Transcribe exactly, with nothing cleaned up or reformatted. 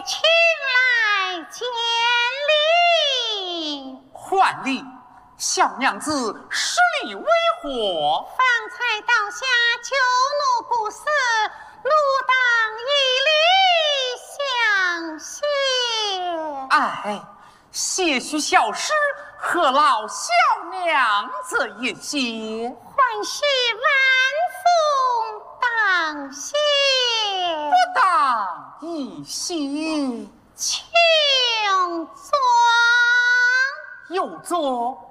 请来见礼。 还礼，小娘子失礼为何？ 方才刀下救奴不死，奴当以礼相谢。 哎，些许小事，何劳小娘子一些？ 还是万福当谢， 不当一些。 请坐。 有座。